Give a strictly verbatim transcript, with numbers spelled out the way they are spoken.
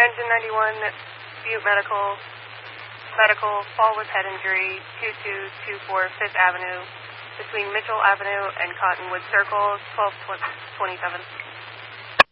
Engine ninety-one, Butte Medical, Medical, fall with head injury, two two two four Fifth Avenue, between Mitchell Avenue and Cottonwood Circle, twelve twenty-seven.